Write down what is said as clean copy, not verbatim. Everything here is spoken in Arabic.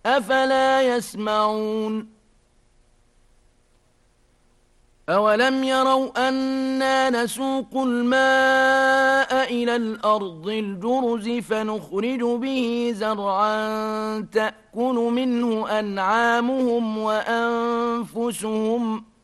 أفلا يسمعون أولم يروا أنا نسوق الماء إلى الأرض الجرز فنخرج به زرعا تأكل منه أنعامهم وأنفسهم